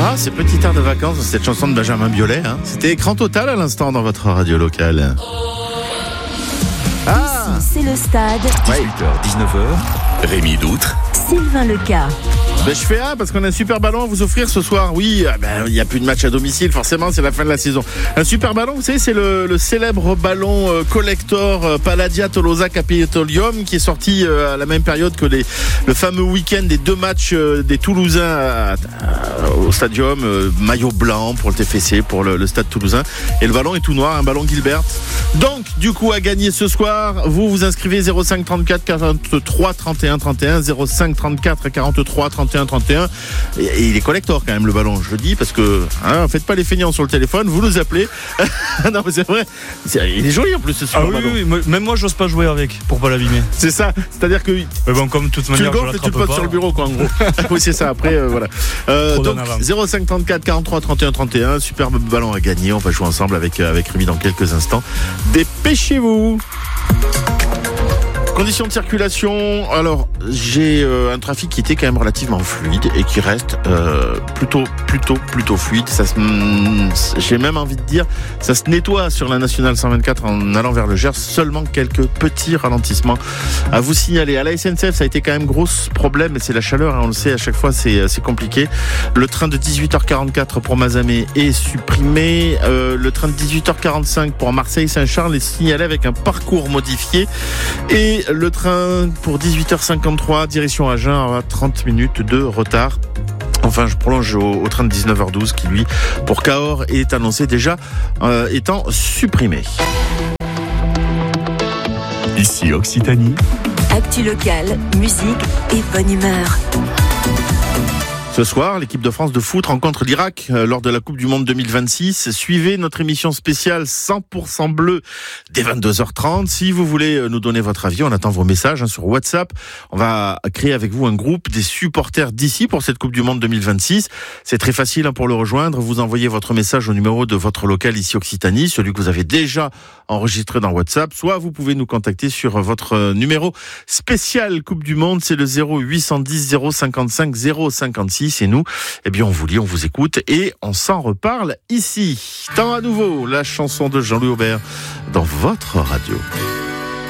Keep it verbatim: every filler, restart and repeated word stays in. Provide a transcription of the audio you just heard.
Ah, c'est Petit air de vacances, cette chanson de Benjamin Biolay. Hein. C'était écran total à l'instant dans votre radio locale. Ah, ici, c'est le stade. dix-huit heures dix-neuf heures. Rémi Doutre. Sylvain Leca. Ben, je fais un parce qu'on a un super ballon à vous offrir ce soir. Oui, ben, il n'y a plus de match à domicile, forcément, c'est la fin de la saison. Un super ballon, vous savez, c'est le, le célèbre ballon euh, collector euh, Palladia Tolosa Capitolium qui est sorti euh, à la même période que les, le fameux week-end des deux matchs euh, des Toulousains à, à, au stadium. Euh, maillot blanc pour le T F C, pour le, le stade toulousain. Et le ballon est tout noir, un ballon Gilbert. Donc, du coup, à gagner ce soir, vous vous inscrivez zéro cinq trente-quatre quarante-trois trente et un trente et un, zéro cinq trente-quatre quarante-trois trente et un trente et un. Et, et il est collector quand même le ballon, je le dis, parce que hein, faites pas les feignants sur le téléphone, vous nous appelez. Non mais c'est vrai, c'est, il est joli en plus ce super ah, oui, ballon. Oui, oui, même moi j'ose pas jouer avec pour pas l'abîmer. C'est ça, c'est-à-dire que mais bon, comme toute manière, tu le gonfles et tu le potes sur le bureau quoi en gros. Oui c'est ça, après euh, voilà. Euh, donc zéro cinq trente-quatre quarante-trois trente et un trente et un, superbe ballon à gagner, on va jouer ensemble avec, avec Rémi dans quelques instants. Dépêchez-vous. Conditions de circulation, alors j'ai euh, un trafic qui était quand même relativement fluide et qui reste euh, plutôt plutôt plutôt fluide. Ça se, j'ai même envie de dire, ça se nettoie sur la nationale cent vingt-quatre en allant vers le Gers. Seulement quelques petits ralentissements à vous signaler. À la S N C F, ça a été quand même gros problème, et c'est la chaleur, hein, on le sait, à chaque fois c'est, c'est compliqué. Le train de dix-huit heures quarante-quatre pour Mazamet est supprimé. Euh, le train de dix-huit heures quarante-cinq pour Marseille-Saint-Charles est signalé avec un parcours modifié. Et le train pour dix-huit heures cinquante-trois, direction Agen, à trente minutes de retard. Enfin, je prolonge au, au train de dix-neuf heures douze qui, lui, pour Cahors, est annoncé déjà euh, étant supprimé. Ici Occitanie. Actu locale, musique et bonne humeur. Ce soir, l'équipe de France de foot rencontre l'Irak euh, lors de la Coupe du Monde deux mille vingt-six. Suivez notre émission spéciale cent pour cent bleu dès vingt-deux heures trente. Si vous voulez nous donner votre avis, on attend vos messages hein, sur WhatsApp. On va créer avec vous un groupe des supporters d'ici pour cette Coupe du Monde deux mille vingt-six. C'est très facile hein, pour le rejoindre. Vous envoyez votre message au numéro de votre local ici Occitanie, celui que vous avez déjà enregistré dans WhatsApp. Soit vous pouvez nous contacter sur votre numéro spécial Coupe du Monde. C'est le zéro huit cent dix zéro cinquante-cinq zéro cinquante-six. Et nous, eh bien, on vous lit, on vous écoute et on s'en reparle ici. Tant à nouveau, la chanson de Jean-Louis Aubert dans votre radio.